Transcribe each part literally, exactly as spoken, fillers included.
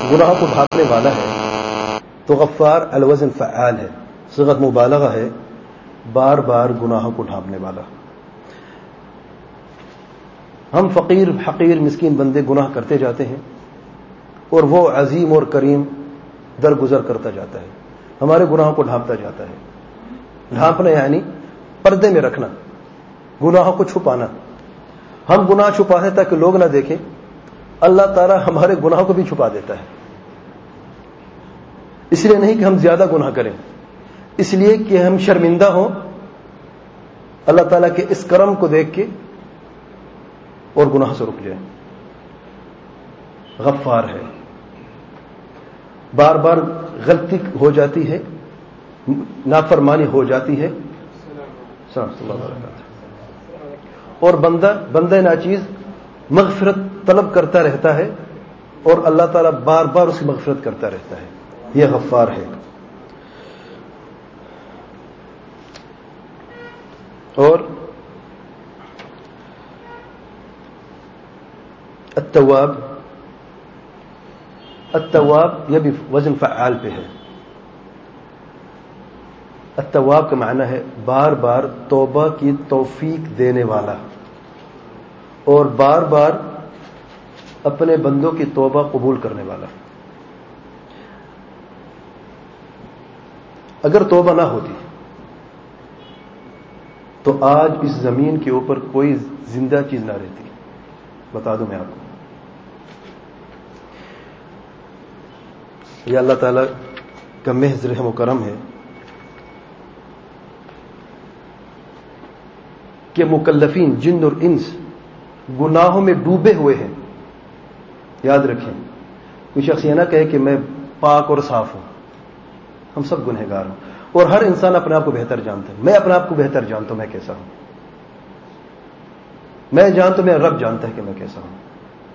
گناہ کو ڈھانپنے والا ہے تو غفار الوزن فعال ہے، صيغۃ مبالغہ ہے، بار بار گناہوں کو ڈھانپنے والا. ہم فقیر حقیر مسکین بندے گناہ کرتے جاتے ہیں اور وہ عظیم اور کریم درگزر کرتا جاتا ہے، ہمارے گناہوں کو ڈھانپتا جاتا ہے. ڈھانپنا یعنی پردے میں رکھنا، گناہوں کو چھپانا. ہم گناہ چھپاتے ہیں تاکہ لوگ نہ دیکھیں، اللہ تعالیٰ ہمارے گناہوں کو بھی چھپا دیتا ہے. اس لیے نہیں کہ ہم زیادہ گناہ کریں، اس لیے کہ ہم شرمندہ ہوں اللہ تعالیٰ کے اس کرم کو دیکھ کے اور گناہ سے رک جائیں. غفار ہے، بار بار غلطی ہو جاتی ہے، نافرمانی ہو جاتی ہے، اور بندہ بندہ ناچیز مغفرت طلب کرتا رہتا ہے اور اللہ تعالیٰ بار بار اس کی مغفرت کرتا رہتا ہے. یہ غفار ہے. اور التواب، التواب یہ بھی وزن فعال پہ ہے. التواب کا معنی ہے بار بار توبہ کی توفیق دینے والا اور بار بار اپنے بندوں کی توبہ قبول کرنے والا. اگر توبہ نہ ہوتی تو آج اس زمین کے اوپر کوئی زندہ چیز نہ رہتی. بتا دوں میں آپ کو، یہ اللہ تعالیٰ کا محض رحم و کرم ہے کہ مکلفین جن اور انس گناہوں میں ڈوبے ہوئے ہیں. یاد رکھیں، کوئی شخص یہ نہ کہے کہ میں پاک اور صاف ہوں. ہم سب گنہگار ہوں اور ہر انسان اپنے آپ کو بہتر جانتا ہے. میں اپنے آپ کو بہتر جانتا ہوں میں کیسا ہوں. میں جانتا ہوں، میرا رب جانتا ہے کہ میں کیسا ہوں.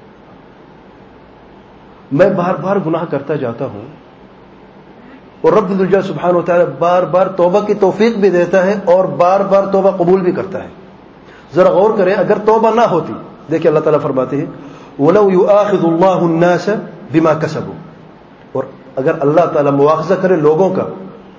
میں بار بار گناہ کرتا جاتا ہوں اور رب الجلال سبحانہ و تعالی بار بار توبہ کی توفیق بھی دیتا ہے اور بار بار توبہ قبول بھی کرتا ہے. ذرا غور کریں، اگر توبہ نہ ہوتی، دیکھیں اللہ تعالیٰ فرماتے ہیں وَلَوْ يُؤَاخِذُ اللَّهُ النَّاسَ بِمَا كَسَبُوا، اور اگر اللہ تعالیٰ مواخذہ کرے لوگوں کا،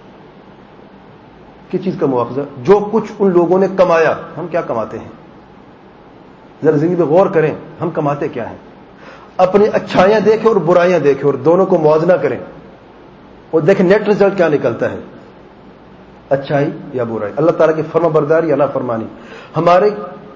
کس چیز کا مواخذہ؟ جو کچھ ان لوگوں نے کمایا. ہم کیا کماتے ہیں؟ ذرا زندگی میں غور کریں، ہم کماتے کیا ہیں؟ اپنی اچھائیاں دیکھیں اور برائیاں دیکھیں اور دونوں کو موازنہ کریں اور دیکھیں نیٹ رزلٹ کیا نکلتا ہے، اچھائی یا برائی، اللہ تعالیٰ کی فرما برداری یا نافرمانی. ہمارے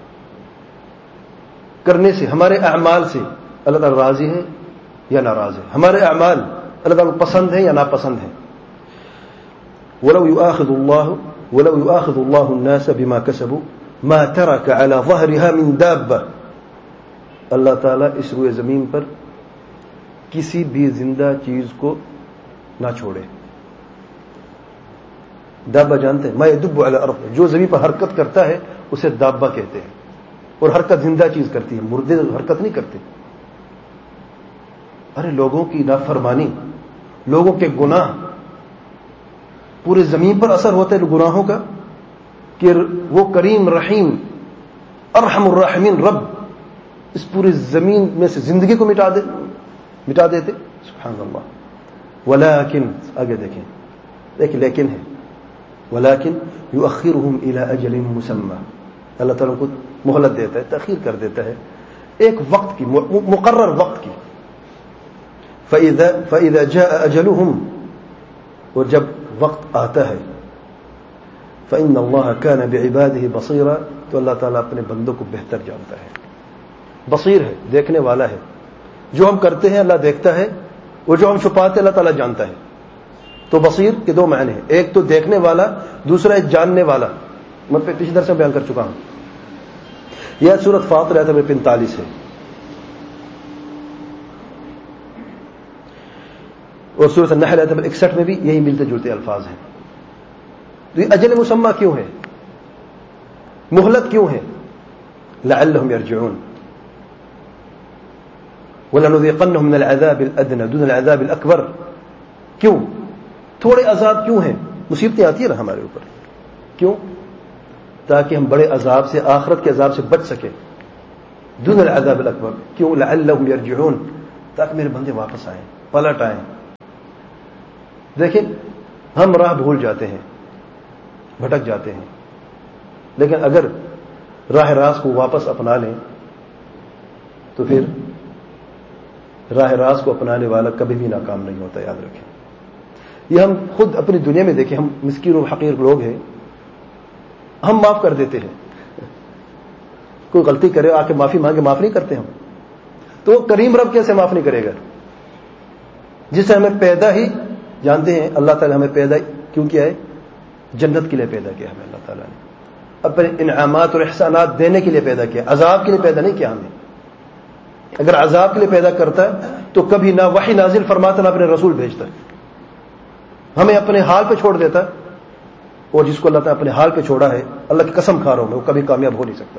کرنے سے، ہمارے اعمال سے اللہ تعالیٰ راضی ہے یا ناراض ہے؟ ہمارے اعمال اللہ تعالیٰ کو پسند ہے یا ناپسند ہے؟ وَلَوْ يُؤَاخِذُ اللَّهُ وَلَوْ يُؤَاخِذُ اللَّهُ النَّاسَ بِمَا كَسَبُوا مَا تَرَكَ عَلَى ظَهْرِهَا مِن دَابَّةٍ، اللہ تعالیٰ اس روئے زمین پر کسی بھی زندہ چیز کو نہ چھوڑے. دابہ جانتے ہیں؟ ما يدب على الارض، جو زمین پر حرکت کرتا ہے اسے دابہ کہتے ہیں. اور حرکت زندہ چیز کرتی ہے، مردے حرکت نہیں کرتے. ارے لوگوں کی نافرمانی، لوگوں کے گناہ، پورے زمین پر اثر ہوتا ہے گناہوں کا کہ وہ کریم رحیم ارحم الراحمین رب اس پوری زمین میں سے زندگی کو مٹا دے مٹا دیتے. سبحان اللہ. ولیکن آگے دیکھیں، دیکھیں لیکن ہے ولیکن یؤخرهم الى اجل مسمى، اللہ تعالیٰ کو مہلت دیتا ہے، تاخیر کر دیتا ہے ایک وقت کی، مقرر وقت کی. فَإِذَا فَإِذَا جَاءَ أَجَلُهُمْ، اور جب وقت آتا ہے فَإِنَّ اللَّهَ كَانَ بِعِبَادِهِ بَصِيرًا، تو اللہ تعالیٰ اپنے بندوں کو بہتر جانتا ہے. بصیر ہے، دیکھنے والا ہے. جو ہم کرتے ہیں اللہ دیکھتا ہے اور جو ہم چھپاتے اللہ تعالیٰ جانتا ہے. تو بصیر کے دو معنی ہیں، ایک تو دیکھنے والا، دوسرا ہے جاننے والا. میں پچھلی درس میں بیان کر چکا ہوں. یہ سورۃ فاطر آیت نمبر پینتالیس ہے اور سورۃ النحل آیت نمبر اکسٹھ میں بھی یہی ملتے جلتے الفاظ ہیں. تو یہ اجل مسمى کیوں ہے؟ مہلت کیوں ہے؟ لعلهم يرجعون وَلَنُذِيقَنَّهُمْ مِنَ الْعَذَابِ الْأَدْنَى دُونَ الْعَذَابِ الْأَكْبَرِ. کیوں تھوڑے عذاب کیوں ہیں؟ مصیبتیں آتی ہیں نا ہمارے اوپر، کیوں؟ تاکہ ہم بڑے عذاب سے، آخرت کے عذاب سے بچ سکیں. دون العذاب الاکبر، کیوں؟ لعلهم يرجعون، تاکہ میرے بندے واپس آئیں. پلٹ آئیں. دیکھیں ہم راہ بھول جاتے ہیں, بھٹک جاتے ہیں, لیکن اگر راہ راست کو واپس اپنا لیں تو پھر راہ راست کو اپنانے والا کبھی بھی ناکام نہیں ہوتا, یاد رکھیں. یہ ہم خود اپنی دنیا میں دیکھیں, ہم مسکین و حقیر لوگ ہیں, ہم معاف کر دیتے ہیں. کوئی غلطی کرے آ کے معافی مانگے, معاف نہیں کرتے ہم. تو وہ کریم رب کیسے معاف نہیں کرے گا جس سے ہمیں پیدا ہی, جانتے ہیں اللہ تعالی ہمیں پیدا کیوں کیا ہے؟ جنت کے لیے پیدا کیا ہمیں اللہ تعالیٰ نے, اپنے انعامات اور احسانات دینے کے لیے پیدا کیا, عذاب کے لیے پیدا نہیں کیا ہمیں. اگر عذاب کے لیے پیدا کرتا ہے تو کبھی نہ وحی نازل فرماتا نہ اپنے رسول بھیجتا, ہمیں اپنے حال پہ چھوڑ دیتا. اور جس کو اللہ تعالیٰ اپنے حال پہ چھوڑا ہے, اللہ کی قسم کھا رہا ہوں میں, وہ کبھی کامیاب ہو نہیں سکتا.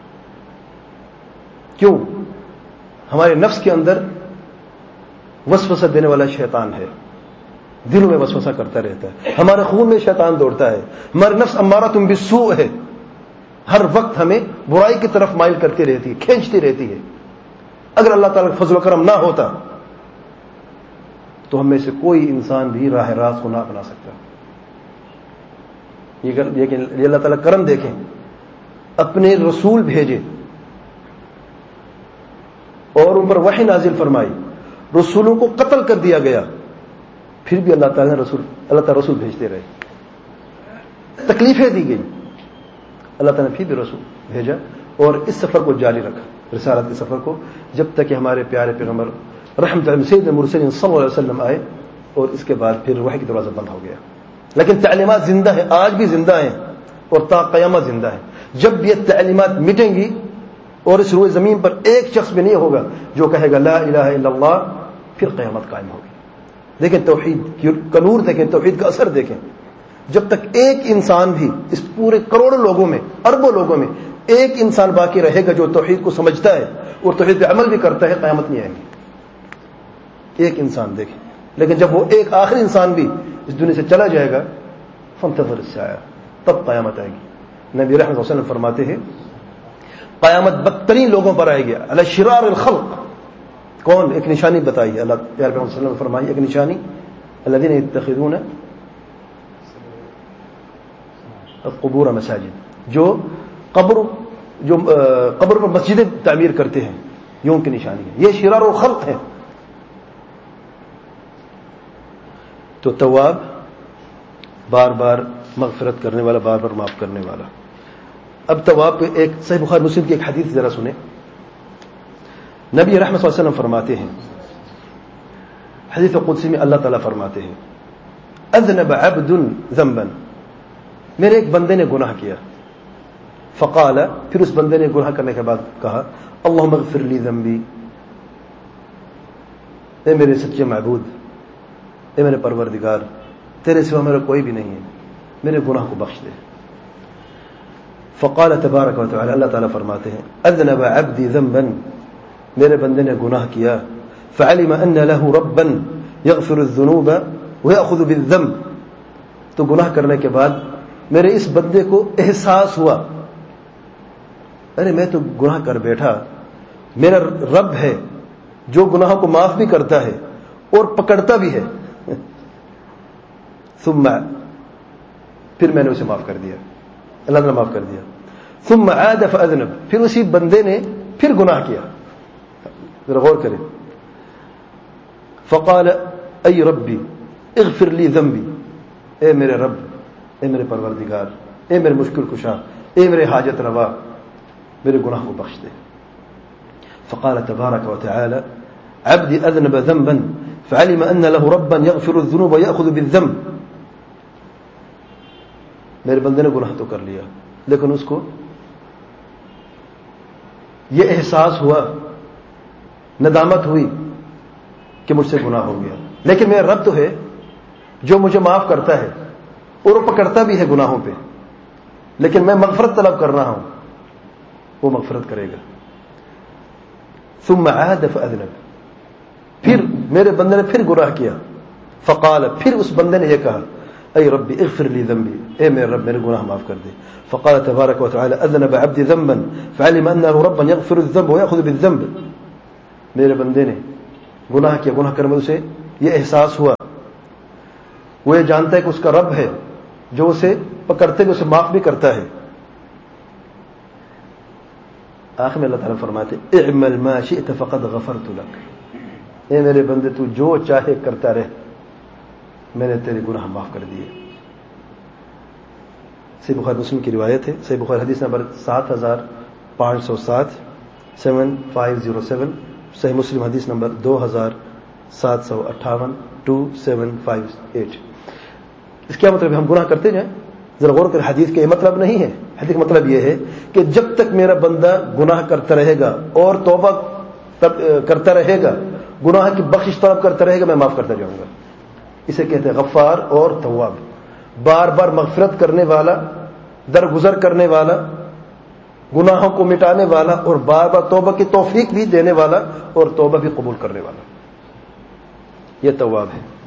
کیوں؟ ہمارے نفس کے اندر وسوسہ دینے والا شیطان ہے, دل میں وسوسہ کرتا رہتا ہے, ہمارے خون میں شیطان دوڑتا ہے, ہمارے نفس امارہ تم بالسوء ہے, ہر وقت ہمیں برائی کی طرف مائل کرتی رہتی ہے, کھینچتی رہتی ہے. اگر اللہ تعالیٰ کا فضل و کرم نہ ہوتا تو ہم میں سے کوئی انسان بھی راہ راست کو نہ اپنا سکتا. یہ اللہ تعالیٰ کرم دیکھیں, اپنے رسول بھیجے اور ان پر وحی نازل فرمائی, رسولوں کو قتل کر دیا گیا, پھر بھی اللہ تعالیٰ نے رسول اللہ تعالیٰ رسول بھیجتے رہے. تکلیفیں دی گئی, اللہ تعالیٰ نے پھر بھی رسول بھیجا اور اس سفر کو جاری رکھا, رسالت کے سفر کو, جب تک کہ ہمارے پیارے پیغمبر رحمت سید المرسلین صلی اللہ علیہ وسلم آئے, اور اس کے بعد پھر وحی کی دروازہ بند ہو گیا. لیکن تعلیمات زندہ ہیں, آج بھی زندہ ہیں اور تا قیامت زندہ ہیں. جب یہ تعلیمات مٹیں گی اور اس روئے زمین پر ایک شخص بھی نہیں ہوگا جو کہے گا لا الہ الا اللہ, پھر قیامت قائم ہوگی. دیکھیں توحید کا نور دیکھیں, توحید کا اثر دیکھیں. جب تک ایک انسان بھی اس پورے کروڑوں لوگوں میں, اربوں لوگوں میں ایک انسان باقی رہے گا جو توحید کو سمجھتا ہے اور توحید پہ عمل بھی کرتا ہے, قیامت نہیں آئے گی. ایک انسان دیکھیں. لیکن جب وہ ایک آخری انسان بھی اس دنیا سے چلا جائے گا, فانتظر الساعہ, تب قیامت آئے گی. نبی رحمۃ اللہ علیہ وسلم فرماتے ہیں قیامت بدترین لوگوں پر آئے گی, علی شرار الخلق. کون؟ ایک نشانی بتائی اللہ پیارے پیغمبر صلی اللہ علیہ وسلم نے فرمائی, ایک نشانی الذین یتخذون القبور مساجد, جو قبر جو قبر پر مسجدیں تعمیر کرتے ہیں, یوں کی نشانی ہے. یہ شرار الخلق ہے. تو تواب بار بار مغفرت کرنے والا, بار بار معاف کرنے والا. اب تواب پہ ایک صحیح بخاری مسلم کی ایک حدیث ذرا سنیں. نبی رحمۃ صلی اللہ علیہ وسلم فرماتے ہیں, حدیث قدسی میں اللہ تعالیٰ فرماتے ہیں اذنب عبد ذنبا, میرے ایک بندے نے گناہ کیا, فقال, پھر اس بندے نے گناہ کرنے کے بعد کہا اللہم اغفر لی ذنبی, اے میرے سچے معبود, اے میرے پروردگار, تیرے سوا میرا کوئی بھی نہیں ہے, میرے گناہ کو بخش دے. فقال تبارک و تعالی, اللہ تعالیٰ فرماتے ہیں اذنب عبدی ذنبا, میرے بندے نے گناہ کیا, فعلم ان له ربا یغفر الذنوب ویأخذ بالذنب, تو گناہ کرنے کے بعد میرے اس بندے کو احساس ہوا, ارے میں تو گناہ کر بیٹھا, میرا رب ہے جو گناہوں کو معاف بھی کرتا ہے اور پکڑتا بھی ہے. ثم, پھر میں نے اسے معاف کر دیا, اللہ نے معاف کر دیا. ثم عاد فاذنب, پھر اسی بندے نے پھر گناہ کیا. ذرا غور کریں. فقال ای ربی اغفر لی ذنبی, اے میرے رب, اے میرے پروردگار, اے میرے مشکل کشا, اے میرے حاجت روا, میرے گناہ کو بخش دے. فقال تبارک و تعالی عبدی اذنب ذنبا فعلم ان له ربا يغفر الذنوب ويأخذ بالذنب, میرے بندے نے گناہ تو کر لیا, لیکن اس کو یہ احساس ہوا, ندامت ہوئی کہ مجھ سے گناہ ہو گیا, لیکن میرا رب تو ہے جو مجھے معاف کرتا ہے اور وہ پکڑتا بھی ہے گناہوں پہ, لیکن میں مغفرت طلب کر رہا ہوں, وہ مغفرت کرے گا. ثم عاد فاذنب, پھر میرے بندے نے پھر گناہ کیا. فقال, پھر اس بندے نے یہ کہا اے ربی اغفر لی ذنبی, اے میرے رب میرے گناہ معاف کر دے. فقال تبارک و تعالی اذنب عبدی ذنبا فعلم انه ربا يغفر الذنب ويأخذ بالذنب, میرے بندے نے گناہ کیا, گناہ کرنے اسے یہ احساس ہوا، وہ یہ جانتا ہے کہ اس کا رب ہے جو اسے پکڑتے ہوئے اسے معاف بھی کرتا ہے. آخر میں اللہ تعالیٰ فرماتے اعمل ما شئت فقد غفرت لك، اے میرے بندے تو جو چاہے کرتا رہ، میں نے تیرے گناہ معاف کر دیے. صحیح بخاری مسلم کی روایت ہے. صحیح بخاری حدیث نمبر سات ہزار پانچ سو سات سیون فائیو زیرو سیون. صحیح مسلم حدیث نمبر دو ہزار سات سو اٹھاون ٹو سیون فائیو ایٹ. اس کیا مطلب ہے؟ ہم گناہ کرتے جائیں. ذرا غور کر، حدیث کا یہ مطلب نہیں ہے. حدیث کا مطلب یہ ہے کہ جب تک میرا بندہ گناہ کرتا رہے گا اور توبہ کرتا رہے گا، گناہ کی بخشش طلب کرتا رہے گا، میں معاف کرتا جاؤں گا. اسے کہتے ہیں غفار اور تواب. بار بار مغفرت کرنے والا، درگزر کرنے والا، گناہوں کو مٹانے والا، اور بار بار توبہ کی توفیق بھی دینے والا اور توبہ بھی قبول کرنے والا، یہ تواب ہے.